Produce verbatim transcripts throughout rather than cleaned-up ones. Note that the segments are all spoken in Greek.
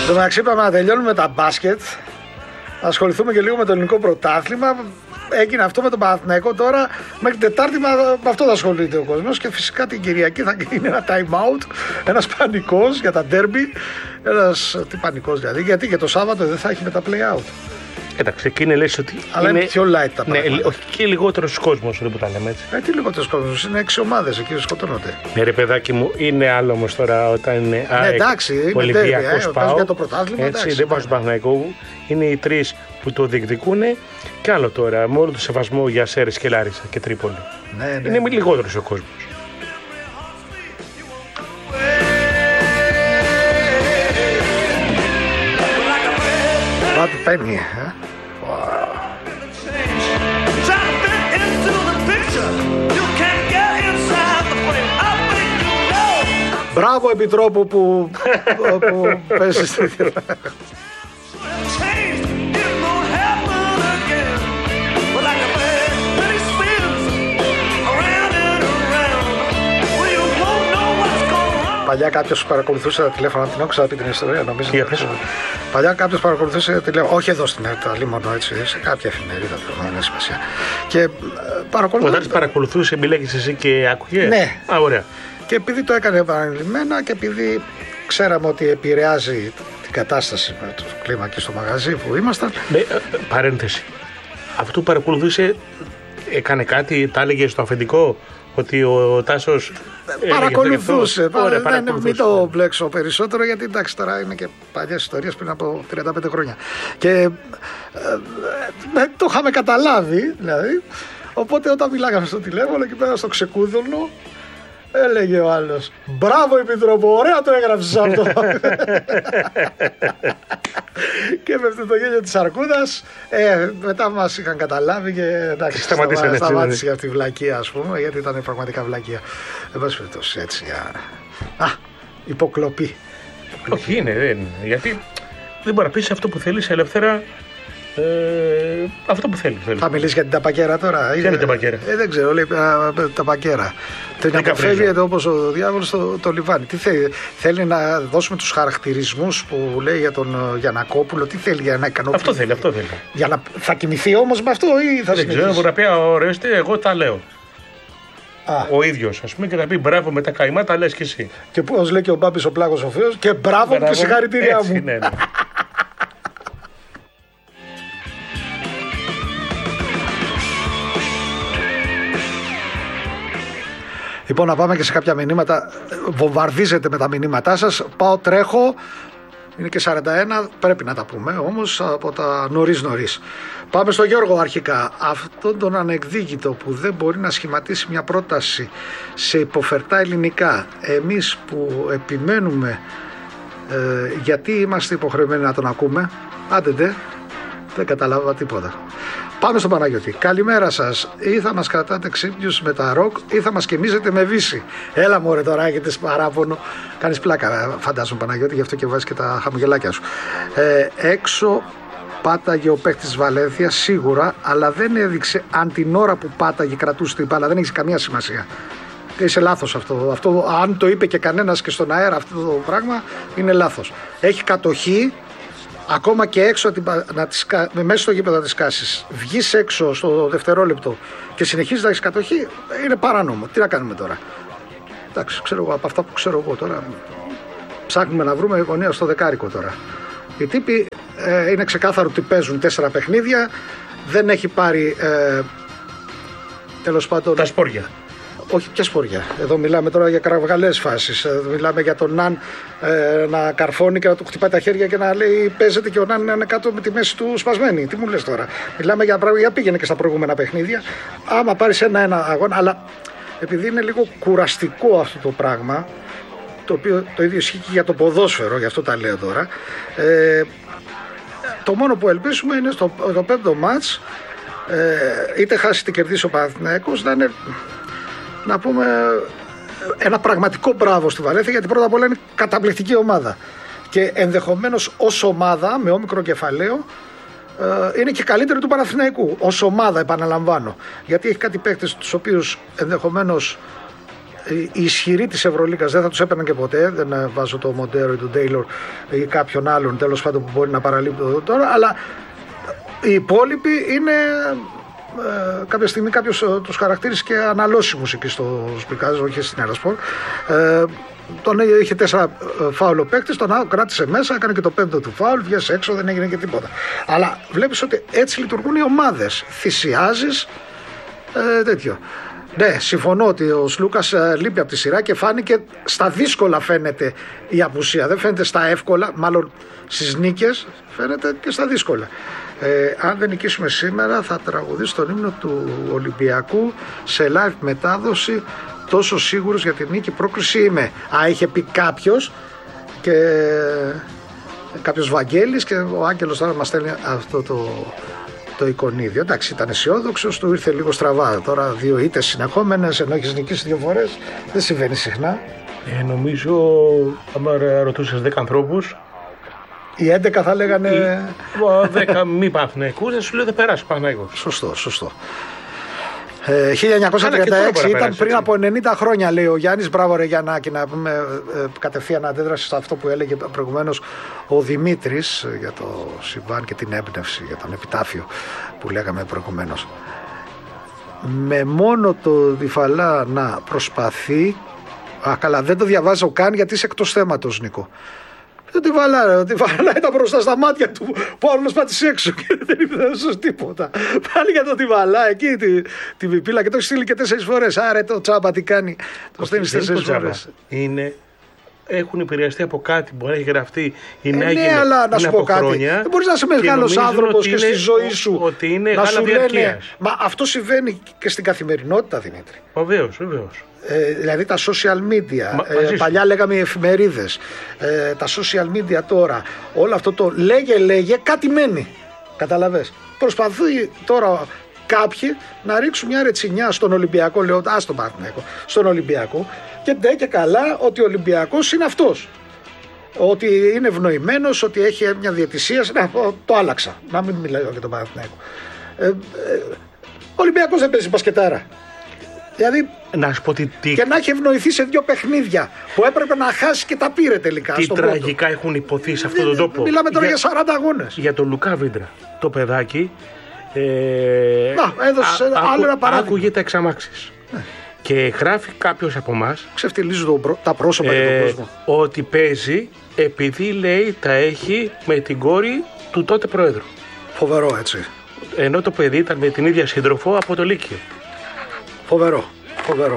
Στο μεταξύ, είπαμε να τελειώνουμε τα μπάσκετ. Να ασχοληθούμε και λίγο με το ελληνικό πρωτάθλημα. Έγινε αυτό με τον Παναθηναϊκό τώρα. Μέχρι Τετάρτη με αυτό θα ασχολείται ο κόσμος. Και φυσικά την Κυριακή θα γίνει ένα time out. Ένας πανικός για τα ντέρμπι. Ένας. Τι πανικός δηλαδή. Γιατί και το Σάββατο δεν θα έχει με τα play out. Εντάξει, εκεί είναι λες ότι. Αλλά είναι, είναι πιο light τα πράγματα. Ναι, όχι και λιγότερος κόσμος που τα λέμε έτσι. Ε, τι λιγότερος κόσμος, είναι έξι ομάδες εκεί σκοτώνονται. Ναι, ρε παιδάκι μου, είναι άλλο όμως τώρα όταν είναι. Ναι, ΑΕΚ, εντάξει, Ολυμπιακός ΠΑΟΚ. Για το πρωτάθλημα. Έτσι, εντάξει, δεν πάω στον Παναθηναϊκό. Είναι οι τρεις που το διεκδικούν. Και άλλο τώρα, με όλο το σεβασμό για Σέρρες και Λάρισα και Τρίπολη. Ναι, ναι. Είναι λιγότερος ο κόσμος. Πάτε παίρνει, ε. Μπράβο Επιτρόπου που, που πέσει στη θύρα. Παλιά κάποιος παρακολουθούσε τα τηλέφωνα, την άκουσα να πει την ιστορία, νομίζω. Παλιά κάποιος παρακολουθούσε τηλέφωνα, όχι εδώ στην Ελλάδα, μόνο έτσι, σε κάποια εφημερίδα, δεν είναι σημασία. Και παρακολουθούσε. Όταν παρακολουθούσε, μιλάγες εσύ και άκουγε. Ναι. Α, ωραία. Και επειδή το έκανε επανειλημμένα και επειδή ξέραμε ότι επηρεάζει την κατάσταση με το κλίμα και στο μαγαζί που ήμασταν. Ναι, παρένθεση. Αυτό που παρακολουθούσε έκανε κάτι, τα έλεγε στο αφεντικό. Ότι ο Τάσος παρακολουθούσε. Ωραία, δεν, μην το μπλέξω περισσότερο, γιατί εντάξει τώρα είναι και παλιές ιστορίες πριν από τριάντα πέντε χρόνια. Και ε, ε, το είχαμε καταλάβει, δηλαδή. Οπότε όταν μιλάγαμε στο τηλέφωνο και πέρα στο ξεκούδωνο, έλεγε ο άλλος, μπράβο Επιτρόπο, ωραία το έγραψες αυτό. Και με αυτό το γέλιο της αρκούδας, ε, μετά μας είχαν καταλάβει και εντάξει, σταμάτησε, σταμάτησε για αυτή τη βλακεία, ας πούμε, γιατί ήταν πραγματικά βλακεία. Εν πάση περιπτώσει, έτσι, για... Α, υποκλοπή. Όχι, είναι, δεν είναι, γιατί δεν μπορεί να πεις αυτό που θέλεις ελεύθερα. Ε, αυτό που θέλει, θέλει. Θα μιλήσει για την ταπακέρα τώρα. Ποια είναι η ταπακέρα? Ε, δεν ξέρω, λέει ταπακέρα. Την αποφεύγεται όπως ο διάβολος το, το λιβάνι. Τι θέλει, θέλει να δώσουμε τους χαρακτηρισμούς που λέει για τον Γιαννακόπουλο. Τι θέλει για να ικανοποιήσει? Αυτό θέλει, αυτό θέλει. Για να, θα κοιμηθεί όμως με αυτό ή θα δεν ξέρω, μπορεί να πει ορίστε, εγώ τα λέω. Α. Ο ίδιος, ας πούμε, και να πει μπράβο με τα καημά, τα λες κι εσύ. Και πώς λέει και ο Μπάμπης ο Πλάγος ο Φέος, και μπράβο, μπράβο και συγχαρητήριά μου. Ναι, ναι. Λοιπόν, να πάμε και σε κάποια μηνύματα. Βομβαρδίζετε με τα μηνύματά σας. Πάω, τρέχω. Είναι και σαράντα ένα, πρέπει να τα πούμε όμως από τα νωρίς νωρίς. Πάμε στο Γιώργο αρχικά. Αυτόν τον ανεκδίκητο που δεν μπορεί να σχηματίσει μια πρόταση σε υποφερτά ελληνικά. Εμείς που επιμένουμε ε, γιατί είμαστε υποχρεωμένοι να τον ακούμε. Άντε ντε, δεν καταλάβα τίποτα. Πάμε στον Παναγιώτη. Καλημέρα σας. Ή θα μας κρατάτε ξύπνιους με τα ροκ ή θα μας κεμίζετε με βύση. Έλα μωρέ τώρα, έχετε παράπονο. Κάνεις πλάκα, φαντάζομαι Παναγιώτη, γι' αυτό και βάζεις και τα χαμογελάκια σου. Ε, έξω πάταγε ο παίκτης Βαλένθια σίγουρα, αλλά δεν έδειξε αν την ώρα που πάταγε κρατούσε την μπάλα. Δεν έχει καμία σημασία. Είσαι λάθος αυτό. αυτό. Αν το είπε και κανένας και στον αέρα αυτό το πράγμα, είναι λάθος. Έχει κατοχή. Ακόμα και έξω να τις, μέσα στο γήπεδο να τις κάσεις, βγεις έξω στο δευτερόλεπτο και συνεχίζεις να έχεις κατοχή, είναι παράνομο. Τι να κάνουμε τώρα? Εντάξει, ξέρω εγώ, από αυτά που ξέρω εγώ τώρα, ψάχνουμε να βρούμε γωνία στο δεκάρικο τώρα. Οι τύποι ε, είναι ξεκάθαρο ότι παίζουν τέσσερα παιχνίδια, δεν έχει πάρει ε, τέλος πάντων τα σπόρια. Όχι, ποια σπόρια. Εδώ μιλάμε τώρα για κραυγαλές φάσεις. Εδώ μιλάμε για τον Ναν ε, να καρφώνει και να του χτυπάει τα χέρια και να λέει παίζεται και ο Ναν είναι κάτω με τη μέση του σπασμένη. Τι μου λες τώρα? Μιλάμε για πράγματα, για πήγαινε και στα προηγούμενα παιχνίδια. Άμα πάρεις ένα-ένα αγώνα, αλλά επειδή είναι λίγο κουραστικό αυτό το πράγμα, το οποίο το ίδιο ισχύει και για το ποδόσφαιρο, γι' αυτό τα λέω τώρα. Ε, το μόνο που ελπίζουμε είναι στο το πέμπτο μάτς, ε, είτε χάσει είτε κερδίσει ο Παναθηναϊκός, να είναι, να πούμε, ένα πραγματικό μπράβο στη Βαλένθια, γιατί πρώτα απ' όλα είναι καταπληκτική ομάδα και ενδεχομένως ως ομάδα με όμικρο κεφαλαίο ε, είναι και καλύτερη του Παναθηναϊκού ως ομάδα, επαναλαμβάνω, γιατί έχει κάτι παίκτες τους οποίους ενδεχομένως οι ισχυροί της Ευρωλίγκας δεν θα τους έπαιρναν και ποτέ. Δεν βάζω το Μοντέρο ή τον Τέιλορ ή κάποιον άλλον τέλος πάντων που μπορεί να παραλείπτω τώρα, αλλά οι υπόλοιποι είναι ε, κάποια στιγμή κάποιος ε, τους χαρακτήρισε και αναλώσιμους εκεί στο Σπικάζ, όχι στην Ερασπορ. Ε, τον είχε τέσσερα φάουλ ο παίκτης, τον κράτησε μέσα, έκανε και το πέμπτο του φάουλ, βγες έξω, δεν έγινε και τίποτα. Αλλά βλέπεις ότι έτσι λειτουργούν οι ομάδες. Θυσιάζεις ε, τέτοιο. Ναι, συμφωνώ ότι ο Σλούκας ε, λείπει από τη σειρά και φάνηκε στα δύσκολα φαίνεται η απουσία. Δεν φαίνεται στα εύκολα, μάλλον στις νίκες, φαίνεται και στα δύσκολα. Ε, αν δεν νικήσουμε σήμερα θα τραγουδήσει τον ύμνο του Ολυμπιακού σε live μετάδοση, τόσο σίγουρος για την νίκη πρόκριση είμαι. Α, είχε πει κάποιος και κάποιος Βαγγέλης και ο Άγγελος τώρα μας στέλνει αυτό το, το εικονίδιο. Εντάξει, ήταν αισιόδοξος, του ήρθε λίγο στραβά. Τώρα δύο ήττες συνεχόμενες, ενώ έχεις νικήσει δύο φορές, δεν συμβαίνει συχνά. Ε, νομίζω, άμα ρωτούσες δέκα ανθρώπους, οι έντεκα θα λέγανε. δέκα μη Παναθηναϊκούς, δεν σου λέω δεν περάσει ο Παναθηναϊκός. Σωστό, σωστό. Ε, χίλια εννιακόσια τριάντα έξι ήταν περάσει, πριν έτσι. Από ενενήντα χρόνια, λέει ο Γιάννης. Μπράβο, ρε Γιαννάκη, να πούμε ε, κατευθείαν αντέδραση σε αυτό που έλεγε προηγουμένως ο Δημήτρης για το συμβάν και την έμπνευση, για τον επιτάφιο που λέγαμε προηγουμένως. Με μόνο το Διφαλά να προσπαθεί. Α, καλά, δεν το διαβάζω καν γιατί είσαι εκτός θέματος, Νίκο. Δεν τη βαλά, τη βαλά ήταν μπροστά στα μάτια του που άλλος πάτησε έξω και δεν είπε τίποτα. Πάλι για το τη βαλά εκεί τη, τη βιπίλα και το έχει στείλει και τέσσερις φορές. Άρα το τσάμπα τι κάνει, το στέλνει τέσσερις φορές. Είναι, έχουν επηρεαστεί από κάτι, μπορεί να έχει γραφτεί ή ε, να έγινε. Ναι, αλλά να σου πω κάτι. Χρόνια, δεν μπορείς να είσαι μεγάλος άνθρωπος και στη ζωή σου ότι είναι να σου λένε. Μα αυτό συμβαίνει και στην καθημερινότητα, Δημήτρη. Βεβαίως, βεβαίως. Ε, δηλαδή τα social media, Μα, ε, παλιά λέγαμε οι εφημερίδες, ε, τα social media τώρα, όλο αυτό το λέγε λέγε κάτι μένει, καταλαβες. Προσπαθεί τώρα κάποιοι να ρίξουν μια ρετσινιά στον Ολυμπιακό, λέω ας τον Παναθηναϊκό, στον Ολυμπιακό και ντε και καλά ότι ο Ολυμπιακός είναι αυτός, ότι είναι ευνοημένος, ότι έχει μια διαιτησία, να, το άλλαξα, να μην μιλάω για τον Παναθηναϊκό. Ε, ε, ο Ολυμπιακός δεν παίζει μπασκετάρα. Δηλαδή, να σου πω τι, τι... και να έχει ευνοηθεί σε δύο παιχνίδια που έπρεπε να χάσει και τα πήρε τελικά. Τι τραγικά πόντο. Έχουν υποθεί σε αυτόν τον τόπο. Μιλάμε τώρα για, για σαράντα αγώνες. Για τον Λουκά Βίντρα, το παιδάκι. Ε, να, έδωσε α, άλλο ένα παράδειγμα. Άκουγε τα εξαμάξεις. Ναι. Και γράφει κάποιος από εμάς. Ξεφτιλίζουν το, τα πρόσωπα ε, και τον κόσμο. Ότι παίζει επειδή λέει τα έχει με την κόρη του τότε Προέδρου. Φοβερό έτσι. Ενώ το παιδί ήταν με την ίδια σύντροφο από το Λύκειο. Φοβερό, φοβερό.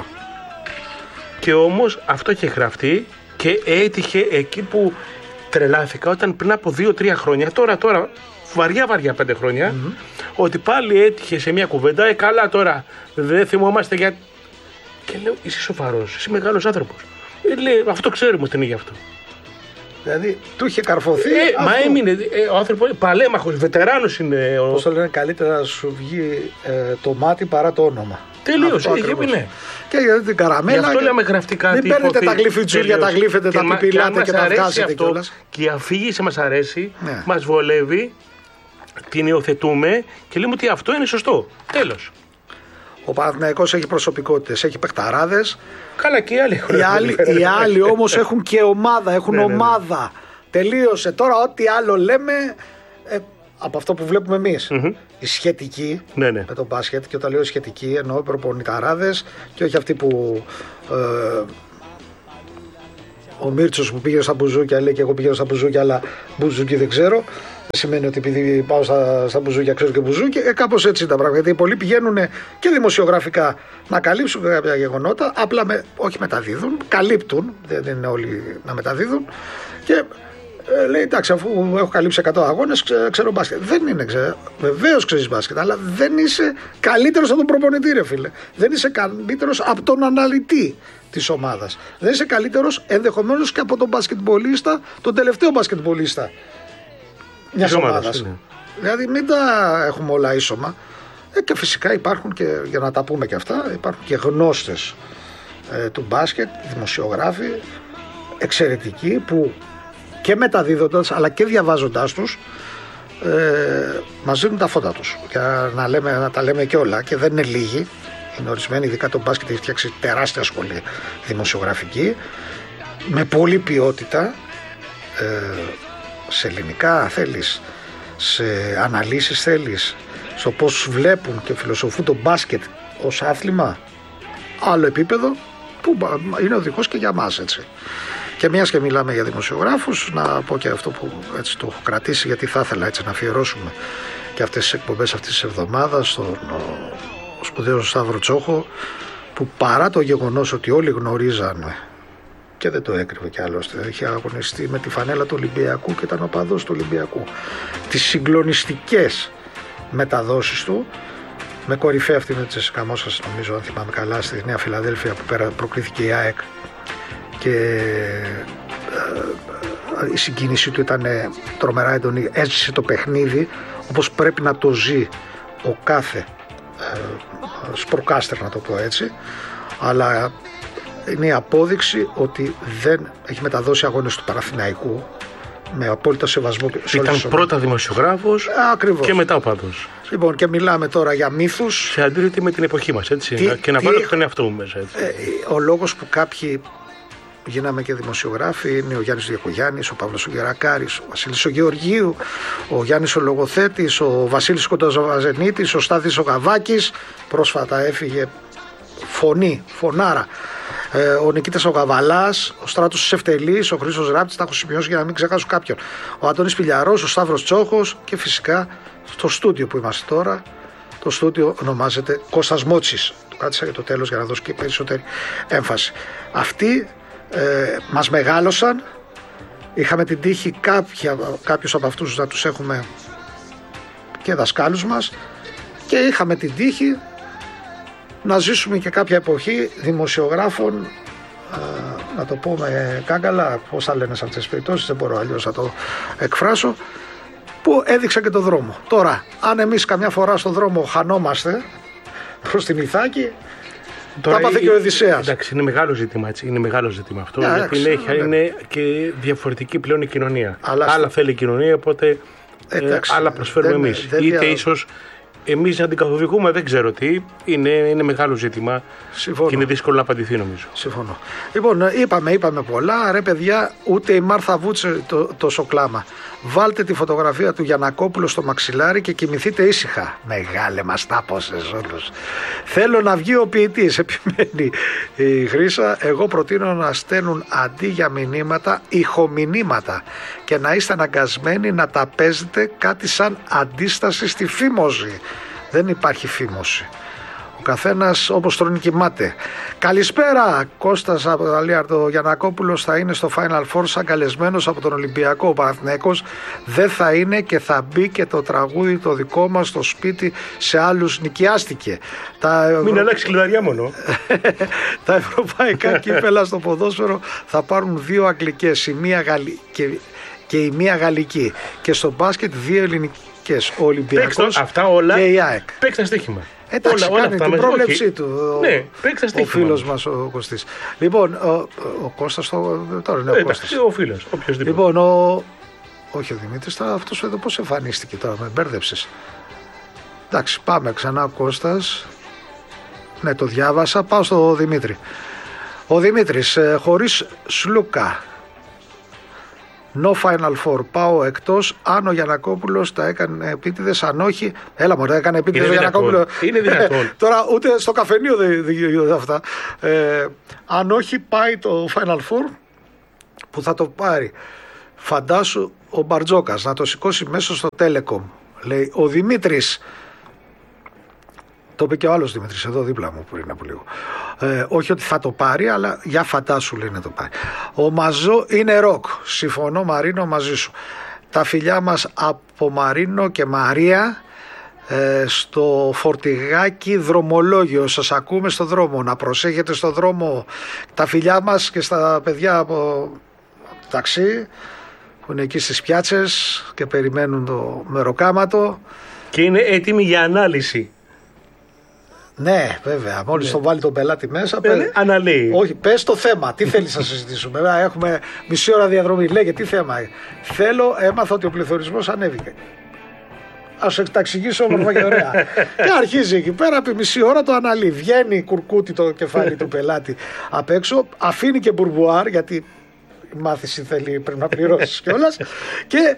Και όμως αυτό είχε γραφτεί και έτυχε εκεί που τρελάθηκα όταν πριν από δύο τρία χρόνια, τώρα τώρα βαριά βαριά πέντε χρόνια, mm-hmm. ότι πάλι έτυχε σε μια κουβέντα, ε καλά τώρα δεν θυμόμαστε για... Και λέω είσαι σοβαρός, είσαι μεγάλος άνθρωπος. Ε, λέει αυτό ξέρουμε ότι είναι γι' αυτό. Δηλαδή του είχε καρφωθεί. Ε, μα έμεινε ε, ο άνθρωπος παλέμαχος, βετεράνος είναι. Πώς το λένε, καλύτερα να σου βγει ε, το μάτι παρά το όνομα. Τελείως, είχε πει ναι. Και για την καραμέλα. Γι' αυτό λέμε γραφτεί κάτι. Μην παίρνετε τα γλυφιτσούρια, τα γλύφετε, τα πιπιλάτε και, και τα βγάζετε κιόλας. Και η αφήγηση μας αρέσει, ναι. Μας βολεύει, την υιοθετούμε και λέμε ότι αυτό είναι σωστό. Τέλος. Ο Παναθηναϊκός έχει προσωπικότητες, έχει παιχταράδες. Καλά και οι άλλοι. Οι άλλοι, οι άλλοι όμως έχουν και ομάδα, έχουν ναι, ομάδα. Ναι, ναι. Τελείωσε. Τώρα ό,τι άλλο λέμε, ε, από αυτό που βλέπουμε εμείς. Mm-hmm. Οι σχετικοί ναι, ναι. με τον μπάσκετ, και όταν λέω σχετικοί εννοώ προπονηταράδες και όχι αυτοί που... Ε, ο Μίρτσος που πήγε στα μπουζούκια λέει και εγώ πήγαινα στα μπουζούκια, αλλά μπουζούκι δεν ξέρω. Δεν σημαίνει ότι επειδή πάω στα, στα μπουζούκια ξέρω και μπουζούκι. Ε, κάπως έτσι είναι τα πράγματα. Γιατί πολλοί πηγαίνουν και δημοσιογραφικά να καλύψουν κάποια γεγονότα, απλά με, όχι μεταδίδουν, καλύπτουν. Δεν είναι όλοι να μεταδίδουν. Και ε, λέει εντάξει, αφού έχω καλύψει εκατό αγώνες, ξέρω, ξέρω μπάσκετ. Δεν είναι, ξέρω. Βεβαίως ξέρεις μπάσκετ, αλλά δεν είσαι καλύτερος από τον προπονητή, ρε φίλε. Δεν είσαι καλύτερος από τον αναλυτή της ομάδας. Δεν είσαι καλύτερος ενδεχομένως και από τον μπασκετμπολίστα, τον τελευταίο μπασκετμπολίστα μιας ομάδας. Δηλαδή μην τα έχουμε όλα ίσωμα. Ε, και φυσικά υπάρχουν και, για να τα πούμε και αυτά, υπάρχουν και γνώστες ε, του μπάσκετ, δημοσιογράφοι εξαιρετικοί που και μεταδίδοντας αλλά και διαβάζοντάς τους ε, μας δίνουν τα φώτα τους. Και να, λέμε, να τα λέμε και όλα, και δεν είναι λίγοι Είναι ορισμένοι, ειδικά το μπάσκετ έχει φτιάξει τεράστια σχολή δημοσιογραφική, με πολλή ποιότητα, ε, σε ελληνικά θέλεις, σε αναλύσεις θέλεις, στο πώς βλέπουν και φιλοσοφούν το μπάσκετ ως άθλημα, άλλο επίπεδο που είναι οδηγός και για μας, έτσι. Και μιας και μιλάμε για δημοσιογράφους, να πω και αυτό που έτσι το έχω κρατήσει, γιατί θα ήθελα έτσι να αφιερώσουμε και αυτές τις εκπομπές αυτής της εβδομάδας στον σπουδαίο Σταύρο Τσόχο, που παρά το γεγονός ότι όλοι γνωρίζανε, και δεν το έκρυβε κι άλλωστε, είχε αγωνιστεί με τη φανέλα του Ολυμπιακού και ήταν οπαδός του Ολυμπιακού, τις συγκλονιστικές μεταδόσεις του, με κορυφαία αυτή με τη Τζεσίκα Μόσχας, νομίζω, αν θυμάμαι καλά, στη Νέα Φιλαδέλφια που πέρα προκρίθηκε η ΑΕΚ, και ε, η συγκίνησή του ήταν τρομερά έντονη, έζησε το παιχνίδι όπως πρέπει να το ζει ο κάθε ε, σπορκάστερ, να το πω έτσι, αλλά είναι η απόδειξη ότι δεν έχει μεταδώσει αγώνες του Παναθηναϊκού με απόλυτο σεβασμό. Ήταν πρώτα δημοσιογράφος και μετά οπαδός. Λοιπόν, και μιλάμε τώρα για μύθους. Σε αντίθεση με την εποχή μας, έτσι. Τι, και να τι, βάλω τον εαυτό μου μέσα, έτσι. Ε, ο λόγος που κάποιοι γίναμε και δημοσιογράφοι είναι ο Γιάννης Διακογιάννης, ο Παύλος ο Γερακάρης, ο Βασίλης ο Γεωργίου, ο Γιάννης ο Λογοθέτης, ο Βασίλης Κοντοζαβαζενίτης, ο Στάθης ο Γαβάκης, πρόσφατα έφυγε, φωνή, φωνάρα. Ε, ο Νικήτας ο Γαβαλάς, ο Στράτος ο Σευτελής, ο Χρήστος Ράπτης, τα έχω σημειώσει για να μην ξεχάσω κάποιον. Ο Αντώνης Πηλιαρός, ο Σταύρος Τσόχος και φυσικά στο στούντιο που είμαστε τώρα. Το στούντιο ονομάζεται Κώστας Μότσης. Το κράτησα για το τέλος για να δώσω και περισσότερη έμφαση. Αυτοί ε, μας μεγάλωσαν. Είχαμε την τύχη κάποια, κάποιους από αυτούς να τους έχουμε και δασκάλους μας, και είχαμε την τύχη να ζήσουμε και κάποια εποχή δημοσιογράφων, α, να το πω με κάγκαλα, πώς θα λένε σε αυτές τις περιπτώσεις, δεν μπορώ αλλιώς να το εκφράσω, που έδειξα και το δρόμο. Τώρα, αν εμείς καμιά φορά στον δρόμο χανόμαστε προς την Ιθάκη, τώρα τα πάθε και ο Οδυσσέας. Εντάξει, είναι μεγάλο ζήτημα, έτσι. Είναι μεγάλο ζήτημα αυτό. Yeah, γιατί είναι, ναι, είναι και διαφορετική πλέον η κοινωνία. Αλλά άλλα στο... θέλει η κοινωνία, οπότε εντάξει, ε, άλλα προσφέρουμε εμείς. Είτε δια... ίσως εμείς να την καθοδηγούμε, δεν ξέρω τι. Είναι, είναι μεγάλο ζήτημα. Συμφωνώ. Και είναι δύσκολο να απαντηθεί, νομίζω. Συμφωνώ. Λοιπόν, είπαμε, είπαμε πολλά. Ρε παιδιά, ούτε η Μάρθα Βούτσε το, τόσο κλάμα. Βάλτε τη φωτογραφία του Γιαννακόπουλου στο μαξιλάρι και κοιμηθείτε ήσυχα. Μεγάλε μας τάπωσες όλους. Θέλω να βγει ο ποιητής, επιμένει η Χρύσα. Εγώ προτείνω να στέλνουν αντί για μηνύματα ηχομηνύματα και να είστε αναγκασμένοι να τα παίζετε κάτι σαν αντίσταση στη φήμωση. Δεν υπάρχει φήμωση. Ο καθένας όπως τρώνε κοιμάται. Καλησπέρα, Κώστας από το Αλίαρτο. Γιαννακόπουλος θα είναι στο Final Four σαν καλεσμένος από τον Ολυμπιακό. Ο Παναθηναϊκός δεν θα είναι και θα μπει και το τραγούδι το δικό μας στο σπίτι σε άλλους νοικιάστηκε. Τα... Μην αλλάξει κλειδαριά μόνο. Τα ευρωπαϊκά κύπελα στο ποδόσφαιρο θα πάρουν δύο αγγλικές, η μία γαλλική και... και η μία γαλλική. Και στο μπάσκετ δύο ελληνικές. Ο Ολυμπιακός αυτά όλα και η ΑΕΚ. Παίξτε στοίχημα. Εντάξει, όλα, κάνει όλα την πρόβλεψή όχι. του ναι, ο, ο φίλος μας ο Κωστής. Λοιπόν, ο, ο Κώστας το, τώρα είναι ο Εντάξει, Κώστας. ο φίλος, οποιοσδήποτε. Λοιπόν, ο, όχι ο Δημήτρης, αυτός εδώ πώς εμφανίστηκε τώρα, με μπέρδεψες. Εντάξει, πάμε ξανά ο Κώστας. Ναι, το διάβασα, πάω στο Δημήτρη. Ο Δημήτρης, ε, χωρίς Σλούκα. No Final Four, πάω εκτός. Αν ο Γιαννακόπουλος τα έκανε επίτηδες, αν όχι. Έλα, μωρέ, έκανε επίτηδες ο Γιαννακόπουλος. Είναι δυνατόν. Τώρα ούτε στο καφενείο δεν γίνονται αυτά. Ε, αν όχι, πάει το Final Four που θα το πάρει. Φαντάσου ο Μπαρτζόκας να το σηκώσει μέσα στο Telecom. Λέει ο Δημήτρης. Το είπε και ο άλλος Δημήτρης εδώ δίπλα μου πριν από λίγο. Ε, όχι ότι θα το πάρει, αλλά για φαντάσου λέει να το πάρει. Ο Μαζό είναι ροκ. Συμφωνώ Μαρίνο μαζί σου. Τα φιλιά μας από Μαρίνο και Μαρία ε, στο φορτηγάκι δρομολόγιο. Σας ακούμε στο δρόμο. Να προσέχετε στο δρόμο. Τα φιλιά μας και στα παιδιά από ταξί που είναι εκεί στις πιάτσες και περιμένουν το μεροκάματο. Και είναι έτοιμοι για ανάλυση. Ναι, βέβαια. Μόλις ναι. το βάλει τον πελάτη μέσα. Ναι, πέ... Αναλύει. Όχι, πες το θέμα. Τι θέλεις να συζητήσουμε. Έχουμε μισή ώρα διαδρομή. Λέγε τι θέμα. Θέλω, έμαθα ότι ο πληθωρισμός ανέβηκε. ας σου τα εξηγήσω όμορφα και ωραία. Και αρχίζει εκεί πέρα, επί μισή ώρα το αναλύει. Βγαίνει κουρκούτι το κεφάλι του πελάτη απ' έξω, αφήνει και μπουρμπουάρ, γιατί η μάθηση θέλει, πρέπει να πληρώσεις κιόλας. Και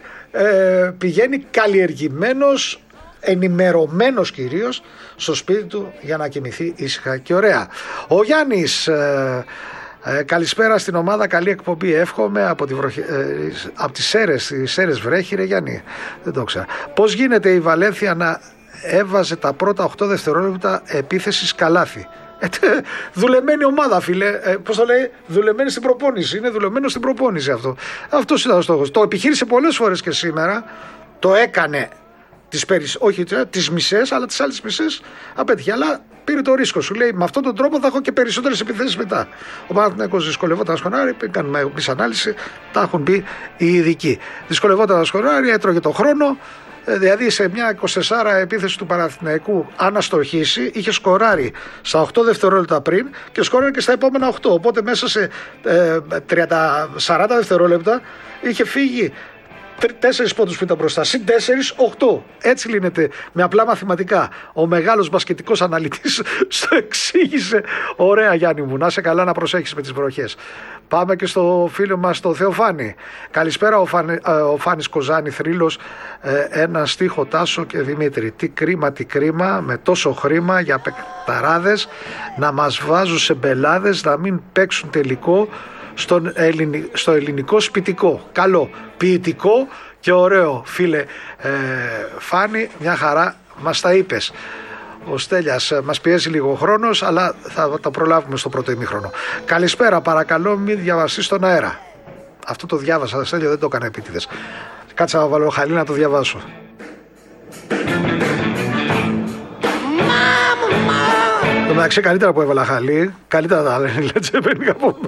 ε, πηγαίνει καλλιεργημένος, ενημερωμένος κυρίως, στο σπίτι του για να κοιμηθεί ήσυχα και ωραία. Ο Γιάννης, ε, ε, καλησπέρα στην ομάδα, καλή εκπομπή εύχομαι από, τη βροχε... ε, από τις Σέρες, τις Σέρες βρέχει ρε Γιάννη, δεν το ξέρω. Πώς γίνεται η Βαλένθια να έβαζε τα πρώτα οκτώ δευτερόλεπτα επίθεσης καλάθι? Ε, δουλεμένη ομάδα, φίλε. Ε, πώς το λέει, δουλεμένη στην προπόνηση. Είναι δουλεμένο στην προπόνηση αυτό. Αυτός ήταν ο στόχος. Το επιχείρησε πολλές φορές και σήμερα. Το έκανε τις περισ... όχι τις μισές, αλλά τις άλλες μισές απέτυχε. Αλλά πήρε το ρίσκο. Σου λέει, με αυτόν τον τρόπο θα έχω και περισσότερες επιθέσεις μετά. Ο Παναθηναϊκός δυσκολευόταν σκονάρι, κάνουμε εμείς ανάλυση, τα έχουν πει οι ειδικοί. Δυσκολευόταν σκονάρι, έτρωγε το χρόνο. Δηλαδή σε μια εικοσιτέσσερα επίθεση του Παναθηναϊκού, αν αστοχήσει, είχε σκοράρει στα οκτώ δευτερόλεπτα πριν και σκοράρει και στα επόμενα οκτώ. Οπότε μέσα σε ε, τριάντα σαράντα δευτερόλεπτα είχε φύγει τέσσερις πόντους που ήταν μπροστά, συν τέσσερις, οκτώ. Έτσι λύνεται με απλά μαθηματικά. Ο μεγάλος μπασκετικός αναλυτής στο εξήγησε ωραία, Γιάννη μου. Να είσαι καλά, να προσέχεις με τις βροχές. Πάμε και στο φίλο μας το Θεοφάνη. Καλησπέρα, ο, Φάνη, ο Φάνης Κοζάνη Θρύλος. Ε, ένα στίχο Τάσο και Δημήτρη. Τι κρίμα, τι κρίμα, με τόσο χρήμα για παικταράδες να μας βάζουν σε μπελάδες, να μην παίξουν τελικό στον ελληνι... στο ελληνικό σπιτικό. Καλό, ποιητικό και ωραίο, φίλε ε, Φάνη, μια χαρά μας τα είπες. Ο Στέλιας, μας πιέζει λίγο χρόνος, αλλά θα τα προλάβουμε στο πρώτο ημίχρονο. Καλησπέρα, παρακαλώ μην διαβαστείς στον αέρα. Αυτό το διάβασα, Στέλιο, δεν το έκανα επίτηδες. Κάτσα να βάλω χαλί να το διαβάσω. Το μεταξύ καλύτερα που έβαλα χαλί, καλύτερα τα λένε, λέτε, παίρνει από